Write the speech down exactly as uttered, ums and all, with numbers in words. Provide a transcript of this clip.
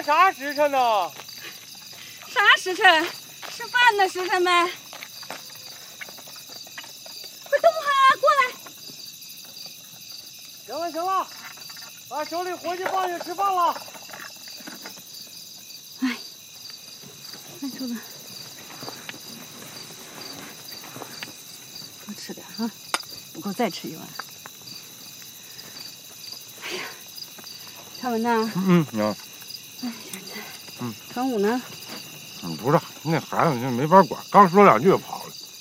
啥时辰呢？ 啥时辰？吃饭的时辰呗。快动哈，过来！ 行了行了，把手里活计放下，吃饭了。 哎，来，周子，多吃点啊，不够再吃一碗。哎呀，蔡文呐。 嗯，娘。 哎，小子。 嗯。 传武呢？ 嗯，不是，那孩子就没法管，刚说两句就跑。